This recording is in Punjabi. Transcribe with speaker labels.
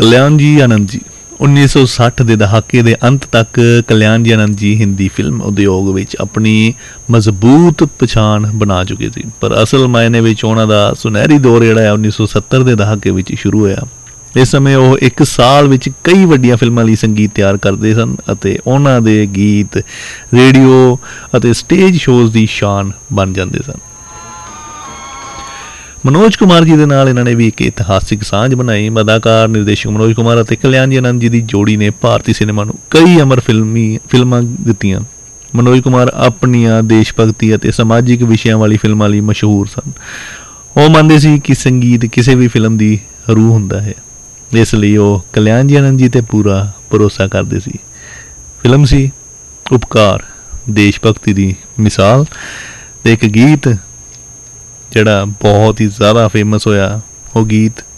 Speaker 1: ਕਲਿਆਣ ਜੀ ਆਨੰਦ ਜੀ 1960 ਦੇ ਦਹਾਕੇ ਦੇ ਅੰਤ ਤੱਕ ਕਲਿਆਣ ਜੀ ਆਨੰਦ ਜੀ ਹਿੰਦੀ ਫਿਲਮ ਉਦਯੋਗ ਵਿੱਚ ਆਪਣੀ ਮਜ਼ਬੂਤ ਪਛਾਣ ਬਣਾ ਚੁੱਕੇ ਸੀ, ਪਰ ਅਸਲ ਮਾਇਨੇ ਵਿੱਚ ਉਹਨਾਂ ਦਾ ਸੁਨਹਿਰੀ ਦੌਰ ਜਿਹੜਾ ਹੈ 1970 ਦੇ ਦਹਾਕੇ ਵਿੱਚ ਸ਼ੁਰੂ ਹੋਇਆ। ਇਸ ਸਮੇਂ ਉਹ ਇੱਕ ਸਾਲ ਵਿੱਚ ਕਈ ਵੱਡੀਆਂ ਫਿਲਮਾਂ ਲਈ ਸੰਗੀਤ ਤਿਆਰ ਕਰਦੇ ਸਨ ਅਤੇ ਉਹਨਾਂ ਦੇ ਗੀਤ ਰੇਡੀਓ ਅਤੇ ਸਟੇਜ ਸ਼ੋਅਜ਼ ਦੀ ਸ਼ਾਨ ਬਣ ਜਾਂਦੇ ਸਨ। ਮਨੋਜ ਕੁਮਾਰ ਜੀ ਦੇ ਨਾਲ ਇਹਨਾਂ ਨੇ ਵੀ ਇੱਕ ਇਤਿਹਾਸਿਕ ਸਾਂਝ ਬਣਾਈ। ਅਦਾਕਾਰ ਨਿਰਦੇਸ਼ਕ ਮਨੋਜ ਕੁਮਾਰ ਅਤੇ ਕਲਿਆਣ ਜੀ ਆਨੰਦ ਜੀ ਦੀ ਜੋੜੀ ਨੇ ਭਾਰਤੀ ਸਿਨੇਮਾ ਨੂੰ ਕਈ ਅਮਰ ਫਿਲਮਾਂ ਦਿੱਤੀਆਂ। ਮਨੋਜ ਕੁਮਾਰ ਆਪਣੀਆਂ ਦੇਸ਼ ਭਗਤੀ ਅਤੇ ਸਮਾਜਿਕ ਵਿਸ਼ਿਆਂ ਵਾਲੀ ਫਿਲਮਾਂ ਲਈ ਮਸ਼ਹੂਰ ਸਨ। ਉਹ ਮੰਨਦੇ ਸੀ ਕਿ ਸੰਗੀਤ ਕਿਸੇ ਵੀ ਫਿਲਮ ਦੀ ਰੂਹ ਹੁੰਦਾ ਹੈ, ਇਸ ਲਈ ਉਹ ਕਲਿਆਣ ਜੀ ਆਨੰਦ ਜੀ 'ਤੇ ਪੂਰਾ ਭਰੋਸਾ ਕਰਦੇ ਸੀ। ਫਿਲਮ ਸੀ ਉਪਕਾਰ, ਦੇਸ਼ ਭਗਤੀ ਦੀ ਮਿਸਾਲ। ਤੇ ਇੱਕ ਗੀਤ ਜਿਹੜਾ ਬਹੁਤ ਹੀ ਜ਼ਿਆਦਾ ਫੇਮਸ ਹੋਇਆ, ਉਹ ਗੀਤ